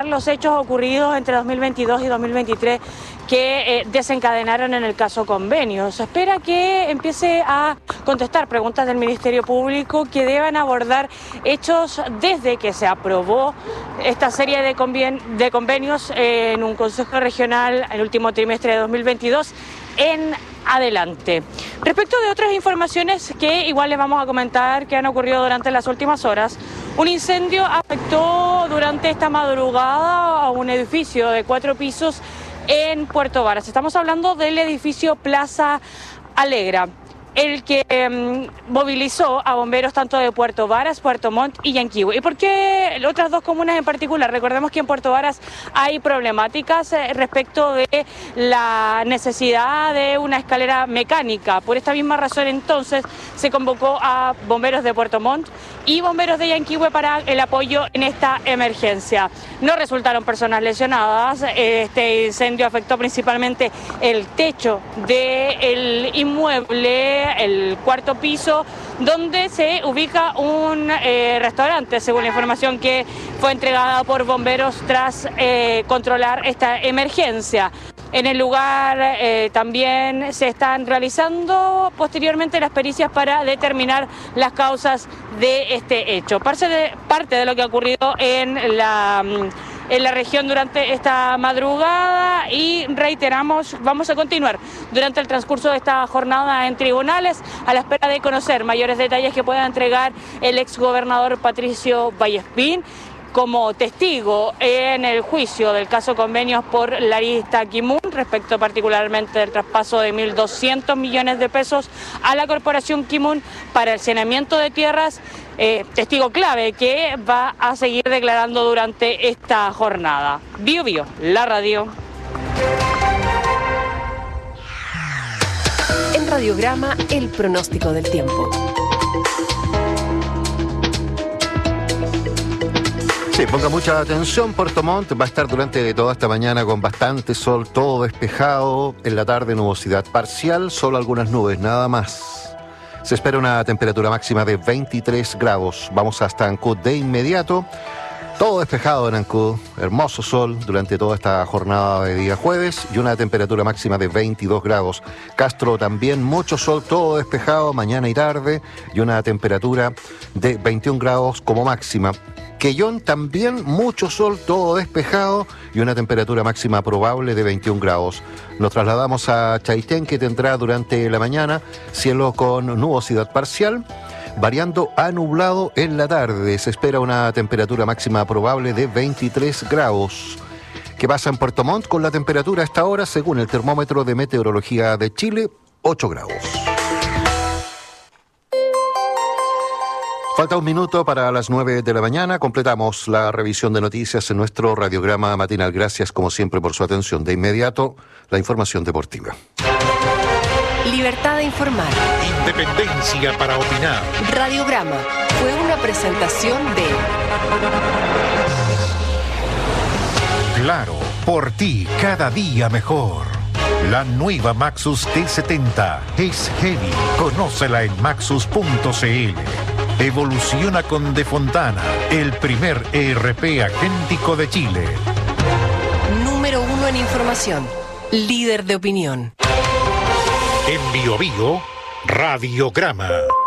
los hechos ocurridos entre 2022 y 2023 que desencadenaron en el caso Convenio. Se espera que empiece a contestar preguntas del Ministerio Público que deban abordar hechos desde que se aprobó esta serie de convenios en un Consejo Regional el último trimestre de 2022 en adelante. Respecto de otras informaciones que igual les vamos a comentar que han ocurrido durante las últimas horas, un incendio afectó durante esta madrugada a un edificio de 4 pisos en Puerto Varas. Estamos hablando del edificio Plaza Alegra, el que movilizó a bomberos tanto de Puerto Varas, Puerto Montt y Yanquihue. ¿Y por qué otras dos comunas en particular? Recordemos que en Puerto Varas hay problemáticas respecto de la necesidad de una escalera mecánica. Por esta misma razón entonces se convocó a bomberos de Puerto Montt y bomberos de Yanquihue para el apoyo en esta emergencia. No resultaron personas lesionadas. Este incendio afectó principalmente el techo del inmueble, el 4º piso, donde se ubica un restaurante, según la información que fue entregada por bomberos tras controlar esta emergencia. En el lugar también se están realizando posteriormente las pericias para determinar las causas de este hecho. Parte de lo que ha ocurrido en la región durante esta madrugada, y reiteramos, vamos a continuar durante el transcurso de esta jornada en tribunales a la espera de conocer mayores detalles que pueda entregar el exgobernador Patricio Vallespín como testigo en el juicio del caso Convenios por la arista Kimun, respecto particularmente del traspaso de 1.200 millones de pesos a la corporación Kimun para el saneamiento de tierras, testigo clave que va a seguir declarando durante esta jornada. Bio Bio, la radio. En Radiograma, el pronóstico del tiempo. Sí, ponga mucha atención. Puerto Montt va a estar durante toda esta mañana con bastante sol, todo despejado. En la tarde nubosidad parcial, solo algunas nubes, nada más. Se espera una temperatura máxima de 23 grados. Vamos hasta Ancud de inmediato. Todo despejado en Ancud, hermoso sol durante toda esta jornada de día jueves y una temperatura máxima de 22 grados. Castro también, mucho sol, todo despejado mañana y tarde y una temperatura de 21 grados como máxima. Quellón también, mucho sol, todo despejado y una temperatura máxima probable de 21 grados. Nos trasladamos a Chaitén, que tendrá durante la mañana cielo con nubosidad parcial, variando a nublado en la tarde. Se espera una temperatura máxima probable de 23 grados. ¿Qué pasa en Puerto Montt con la temperatura a esta hora? Según el termómetro de Meteorología de Chile, 8 grados. Falta un minuto para las 9 de la mañana. Completamos la revisión de noticias en nuestro radiograma matinal. Gracias, como siempre, por su atención. De inmediato, la información deportiva. Libertad de informar. Independencia para opinar. Radiograma fue una presentación de... Claro, por ti, cada día mejor. La nueva Maxus T70 es heavy. Conócela en maxus.cl. Evoluciona con De Fontana, el primer ERP agéntico de Chile. Número 1 en información. Líder de opinión. En Bio Bio, Radiograma.